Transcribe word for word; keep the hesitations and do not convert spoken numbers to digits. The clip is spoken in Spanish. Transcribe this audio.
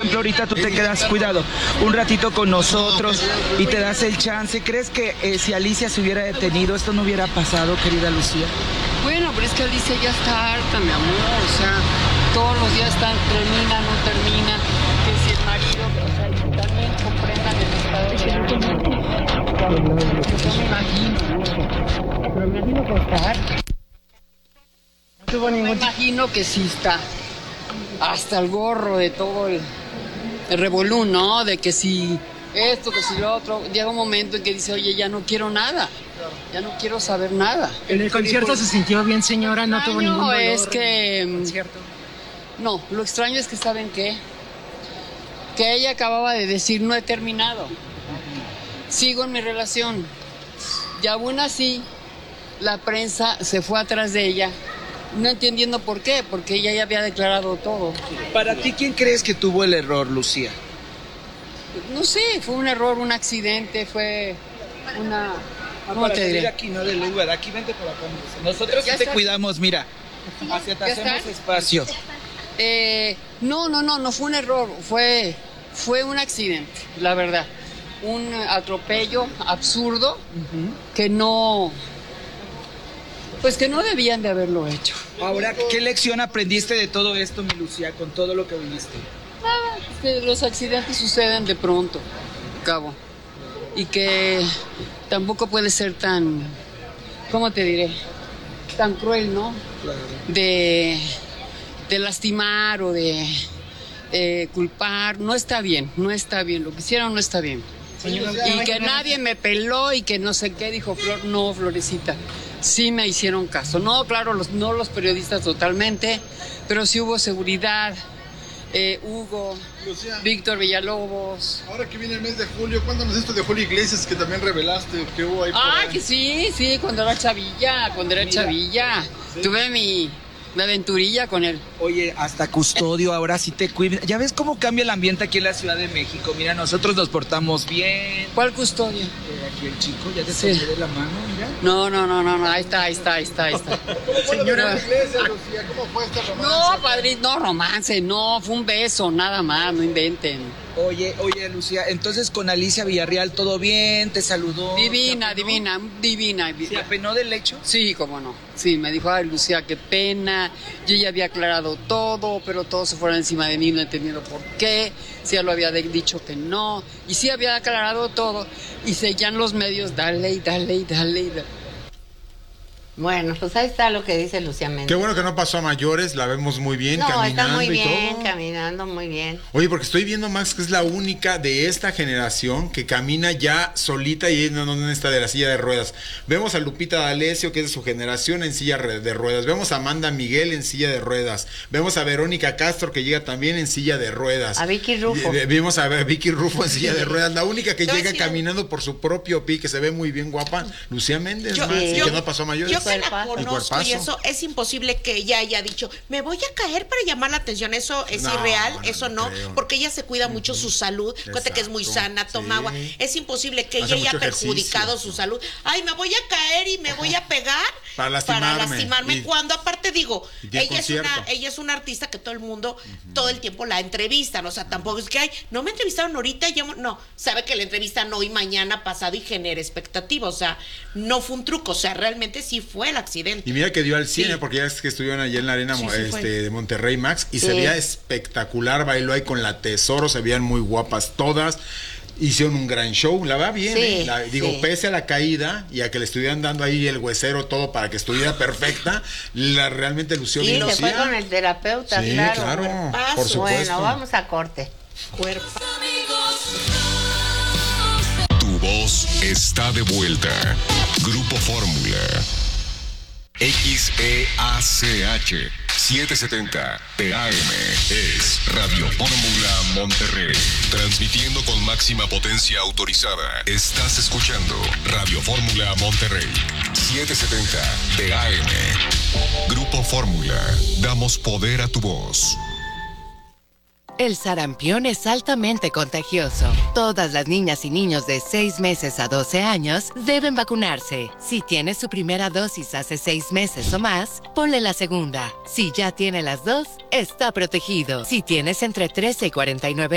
ejemplo, ahorita tú te quedas, cuidado, un ratito con nosotros y te das el chance. ¿Crees que eh, si Alicia se hubiera detenido, esto no hubiera pasado, querida Lucía? Bueno, pero es que Alicia ya está harta, mi amor. O sea, todos los días están, termina, no termina. Que si el marido, o sea, que también comprendan el estado de ánimo. Yo me imagino, pero me imagino que está harta. No me imagino que sí está hasta el gorro de todo el, el revolú, ¿no? De que si esto, que si lo otro. Llega un momento en que dice, oye, ya no quiero nada. Ya no quiero saber nada. ¿En el concierto se sintió bien, señora? ¿No tuvo ningún dolor? Es que... ¿Concierto? No, lo extraño es que, ¿saben qué? Que ella acababa de decir, no he terminado. Sigo en mi relación. Y aún así, la prensa se fue atrás de ella, no entendiendo por qué, porque ella ya había declarado todo. Para ti, ¿quién crees que tuvo el error, Lucía? No sé, fue un error, un accidente, fue una... ¿Cómo para te salir diré? aquí, no del Uber, aquí vente por acá. Nosotros sí Ya te está. cuidamos, mira, hacia te ¿Ya hacemos está? espacio. Eh, no, no, no, no fue un error, fue, fue un accidente, la verdad. Un atropello absurdo uh-huh. que no, pues que no debían de haberlo hecho. Ahora, ¿qué lección aprendiste de todo esto, mi Lucía, con todo lo que viviste? Nada, es que los accidentes suceden de pronto, cabo, y que tampoco puede ser tan, ¿cómo te diré? Tan cruel, ¿no? Claro. De, de lastimar o de eh, culpar, no está bien, no está bien, lo que hicieron no está bien. Señora, y que nadie me peló y que no sé qué, dijo Flor, no, Florecita, sí me hicieron caso. No, claro, los, no los periodistas totalmente, pero sí hubo seguridad. Eh, Hugo, Lucía, Víctor Villalobos. Ahora que viene el mes de julio, cuéntanos esto de Julio Iglesias que también revelaste que hubo ahí. Ah, por que sí, sí, cuando era chavilla, cuando era Mira, chavilla. ¿Sí? Tuve mi, mi aventurilla con él. Oye, hasta custodio, ahora sí te cuidas. ¿Ya ves cómo cambia el ambiente aquí en la Ciudad de México? Mira, nosotros nos portamos bien. ¿Cuál custodio? Eh, aquí el chico, ya te sí. tomé de la mano, mira. No, no, no, no, no, ahí está, ahí está, ahí está, ahí está. ¿Cómo fue Señora la iglesia, Lucía? ¿Cómo fue este romance? No, padrino, no, romance, no, fue un beso, nada más, no inventen. Oye, oye, Lucía, entonces con Alicia Villarreal todo bien, te saludó. Divina, divina, divina. ¿Se apenó del hecho? Sí, cómo no. Sí, me dijo, ay, Lucía, qué pena. Yo ya había aclarado todo, pero todos se fueron encima de mí, no entendiendo por qué. Sí, ya lo había dicho que no. Y sí había aclarado todo. Y seguían los medios, dale y dale y dale y dale. Bueno, pues ahí está lo que dice Lucía Méndez. Qué bueno que no pasó a mayores, la vemos muy bien, no, caminando está muy bien, y todo. caminando muy bien. Oye, porque estoy viendo, Max, que es la única de esta generación que camina ya solita y no, no, no está de la silla de ruedas. Vemos a Lupita D'Alessio, que es de su generación, en silla de ruedas. Vemos a Amanda Miguel en silla de ruedas. Vemos a Verónica Castro, que llega también en silla de ruedas. A Vicky Rufo. Y, vimos a Vicky Rufo en silla de ruedas. La única que no, llega sí, caminando por su propio pie, que se ve muy bien guapa, Lucía Méndez, yo, Max, sí. y que no pasó a mayores. Yo que la conozco y eso, es imposible que ella haya dicho, me voy a caer para llamar la atención. Eso es no, irreal, no, eso no, no porque ella se cuida mucho uh-huh. su salud, cuenta que es muy sana, toma sí. agua. Es imposible que Hace ella haya perjudicado ejercicio. su salud. Ay, me voy a caer y me voy a pegar para lastimarme. Para lastimarme y, cuando aparte digo, ella es, una, ella es una artista que todo el mundo, uh-huh. todo el tiempo la entrevistan. O sea, tampoco es que, ay, no me entrevistaron ahorita, yo no, sabe que la entrevistan hoy, mañana, pasado y genera expectativa. O sea, no fue un truco, o sea, realmente sí fue el accidente. Y mira que dio al cine, sí. porque ya es que estuvieron allá en la arena sí, sí este, de Monterrey, Max, y sí. se veía espectacular, bailó ahí con la Tesoro, se veían muy guapas todas, hicieron un gran show, la va bien, sí, ¿eh? la, digo, sí. pese a la caída y a que le estuvieran dando ahí el huesero todo para que estuviera perfecta, la realmente lució sí, bien. Sí, se fue con el terapeuta, sí, claro. claro, Cuerpazo. por supuesto. Bueno, vamos a corte. Cuerpo. Tu voz está de vuelta. Grupo Fórmula. X E A C H setecientos setenta P A M es Radio Fórmula Monterrey, transmitiendo con máxima potencia autorizada. Estás escuchando Radio Fórmula Monterrey, setecientos setenta P A M. Grupo Fórmula, damos poder a tu voz. El sarampión es altamente contagioso. Todas las niñas y niños de seis meses a doce años deben vacunarse. Si tiene su primera dosis hace seis meses o más, ponle la segunda. Si ya tiene las dos, está protegido. Si tienes entre trece y cuarenta y nueve